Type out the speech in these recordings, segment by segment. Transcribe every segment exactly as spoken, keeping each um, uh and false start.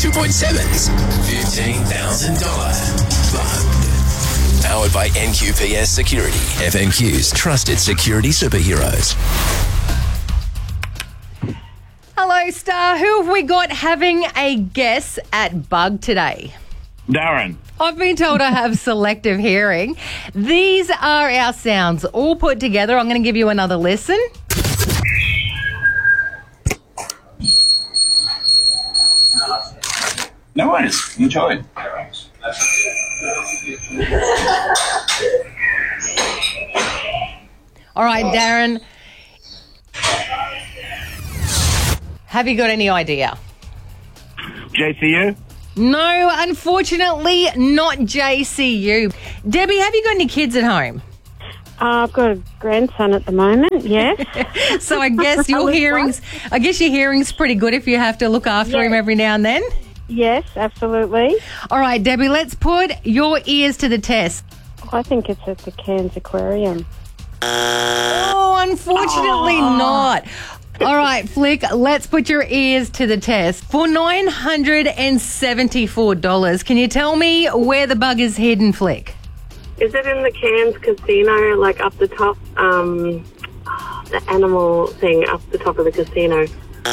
two point seven's fifteen thousand dollars Bug. Powered by N Q P S Security, F N Q's trusted security superheroes. Hello, Star. Who have we got having a guess at Bug today? Darren. I've been told I have selective hearing. These are our sounds all put together. I'm going to give you another listen. No worries. Enjoy. All right, Darren. Have you got any idea? J C U? No, unfortunately, not J C U. Debbie, have you got any kids at home? Uh, I've got a grandson at the moment, yes. So I guess your hearing's, I guess your hearing's pretty good if you have to look after Yes. him every now and then. Yes, absolutely. All right, Debbie, let's put your ears to the test. I think it's at the Cairns Aquarium. Oh, unfortunately not. All right, Flick, let's put your ears to the test. For nine hundred seventy-four dollars, can you tell me where the bug is hidden, Flick? Is it in the Cairns Casino, like up the top, um, the animal thing up the top of the casino?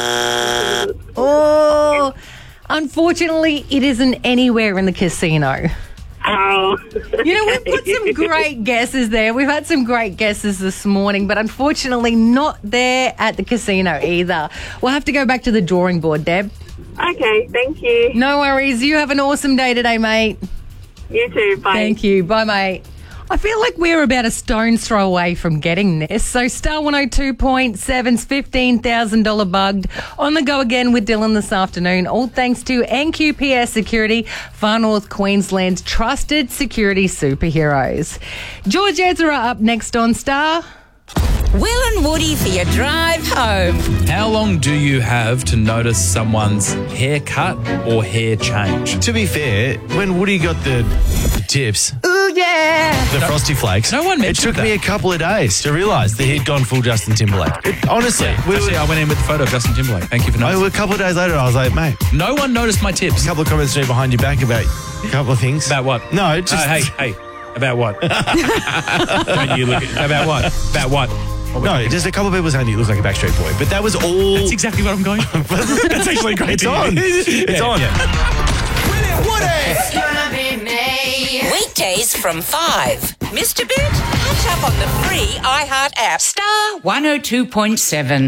Oh, unfortunately, it isn't anywhere in the casino. Oh. You know, we've put some great guesses there. We've had some great guesses this morning, but unfortunately not there at the casino either. We'll have to go back to the drawing board, Deb. Okay, thank you. No worries. You have an awesome day today, mate. You too, bye. Thank you. Bye, mate. I feel like we're about a stone's throw away from getting this. So Star one oh two point seven's fifteen thousand dollars Bugged on the go again with Dylan this afternoon. All thanks to N Q P S Security, Far North Queensland's trusted security superheroes. George Ezra up next on Star. Will and Woody for your drive home. How long do you have to notice someone's haircut or hair change? To be fair, when Woody got the tips, Ooh, yeah. the Frosty Flakes, No one it mentioned took me a that. couple of days to realise that he'd gone full Justin Timberlake. It, honestly, we Actually, were, I went in with the photo of Justin Timberlake. Thank you for I, noticing. a couple of days later, I was like, mate, No one noticed my tips. a couple of comments straight behind your back about a couple of things. About what? No, just... Uh, hey, hey. About what? Don't you look at, about what? About what? What No, just a couple of people saying you look like a Backstreet Boy, but that was all... That's exactly what I'm going for. That's actually great. It's on. It's Yeah, on. yeah. It's gonna be me. Weekdays from five. Mister Bit, catch up on the free iHeart app. Star one oh two point seven.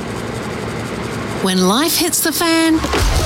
When life hits the fan,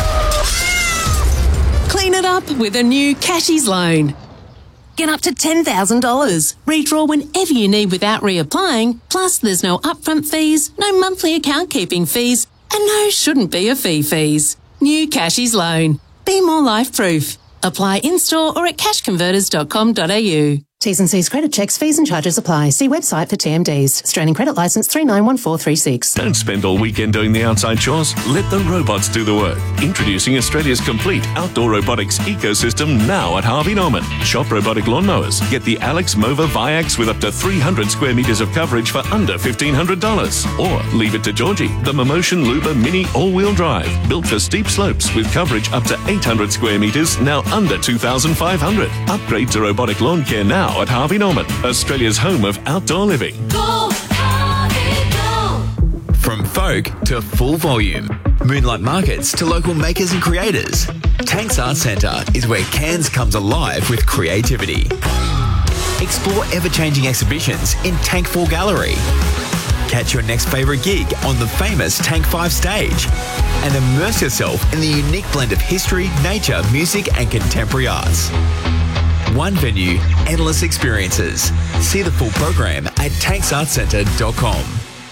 clean it up with a new Cashies loan. Get up to ten thousand dollars. Redraw whenever you need without reapplying. Plus, there's no upfront fees, no monthly account keeping fees, and no shouldn't be a fee fees. New Cashies loan. Be more life proof. Apply in-store or at cash converters dot com dot a u. T's and C's credit checks, fees and charges apply. See website for T M Ds. Australian Credit Licence three nine one four three six. Don't spend all weekend doing the outside chores. Let the robots do the work. Introducing Australia's complete outdoor robotics ecosystem now at Harvey Norman. Shop robotic lawnmowers. Get the Alex Mova Viax with up to three hundred square metres of coverage for under fifteen hundred dollars. Or leave it to Georgie, the Momotion Luba Mini all-wheel drive. Built for steep slopes with coverage up to eight hundred square metres, now under two thousand five hundred. Upgrade to robotic lawn care now at Harvey Norman, Australia's home of outdoor living. Go, Harvey, go! From folk to full volume, moonlight markets to local makers and creators, Tanks Art Centre is where Cairns comes alive with creativity. Explore ever-changing exhibitions in Tank four Gallery. Catch your next favourite gig on the famous Tank five stage and immerse yourself in the unique blend of history, nature, music and contemporary arts. One venue, endless experiences. See the full program at tanks art centre dot com.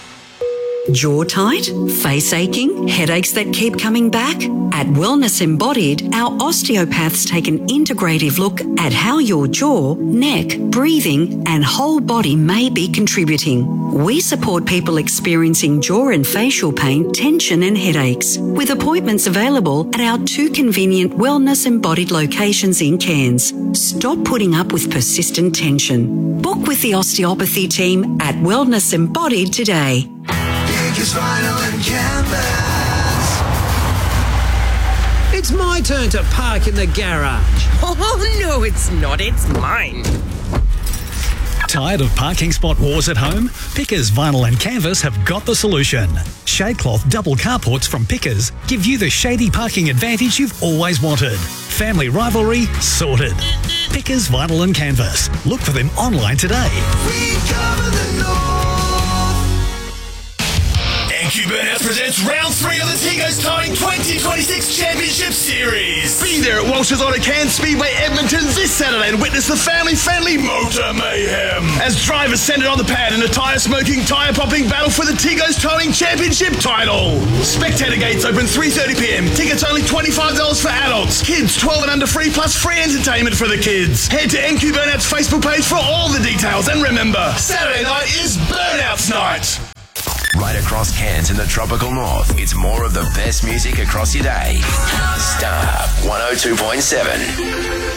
Jaw tight? Face aching? Headaches that keep coming back? At Wellness Embodied, our osteopaths take an integrative look at how your jaw, neck, breathing and whole body may be contributing. We support people experiencing jaw and facial pain, tension and headaches, with appointments available at our two convenient Wellness Embodied locations in Cairns. Stop putting up with persistent tension. Book with the osteopathy team at Wellness Embodied today. Vinyl and canvas. It's It's my turn to park in the garage. Oh, no, it's not. It's mine. Tired of parking spot wars at home? Pickers Vinyl and Canvas have got the solution. Shadecloth double carports from Pickers give you the shady parking advantage you've always wanted. Family rivalry sorted. Pickers Vinyl and Canvas. Look for them online today. We cover the north. N Q Burnouts presents round three of the Tigos Towing twenty twenty-six Championship Series. Be there at Walsh's Auto Can Speedway Edmonton this Saturday and witness the family-friendly motor mayhem as drivers send it on the pad in a tyre-smoking, tyre-popping battle for the Tigos Towing Championship title. Spectator gates open three thirty p m. Tickets only twenty-five dollars for adults. Kids twelve and under free plus free entertainment for the kids. Head to N Q Burnouts Facebook page for all the details. And remember, Saturday night is Burnouts night. Right across Cairns in the tropical north, it's more of the best music across your day. Star one oh two point seven.